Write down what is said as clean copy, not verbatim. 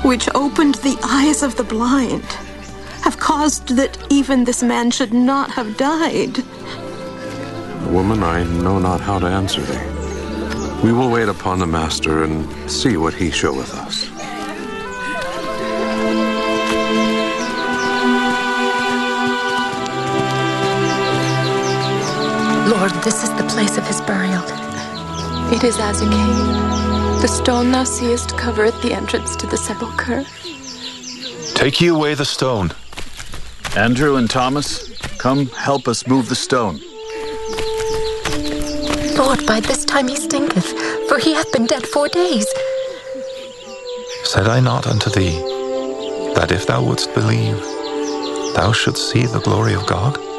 which opened the eyes of the blind, have caused that even this man should not have died. Woman, I know not how to answer thee. We will wait upon the master and see what he showeth us. Lord, this is the place of his burial. It is as you came. The stone thou seest covereth the entrance to the sepulchre. Take ye away the stone. Andrew and Thomas, come help us move the stone. Lord, by this time he stinketh, for he hath been dead 4 days. Said I not unto thee, that if thou wouldst believe, thou shouldst see the glory of God?